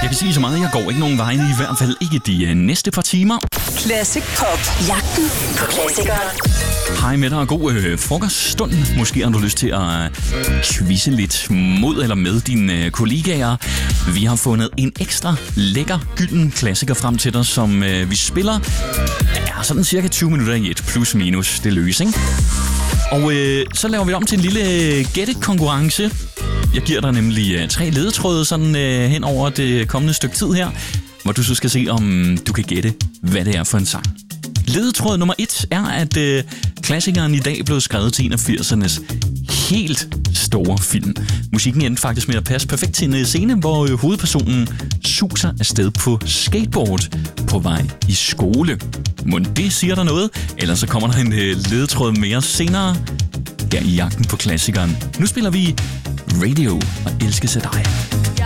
Jeg kan sige så meget, jeg går ikke nogen vegne, i hvert fald ikke de næste par timer. Classic Pop. Jagten på klassikeren. Hej med dig og god frokoststund. Måske har du lyst til at quizze lidt mod eller med dine kollegaer. Vi har fundet en ekstra lækker, gylden klassiker frem til dig, som vi spiller sådan cirka 20 minutter i et plus minus det løs, ikke? Og så laver vi om til en lille gætte-konkurrence. Jeg giver dig nemlig 3 ledetråde sådan hen over det kommende stykke tid her, hvor du så skal se, om du kan gætte, hvad det er for en sang. Ledetråd nummer 1 er, at klassikeren i dag blev skrevet til en af 80'ernes helt store film. Musikken endte faktisk med at passe perfekt til en scene, hvor hovedpersonen suser afsted på skateboard på vej i skole. Mon det siger der noget? Ellers så kommer der en ledetråd mere senere her i jagten på klassikeren. Nu spiller vi Radio og Elskes af dig.